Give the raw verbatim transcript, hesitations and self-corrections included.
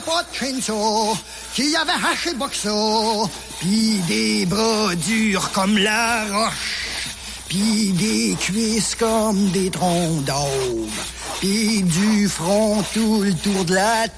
pas de chainsaw, qui avait haché boxo, pis des bras durs comme la roche, pis des cuisses comme des troncs d'aube, pis du front tout le tour de la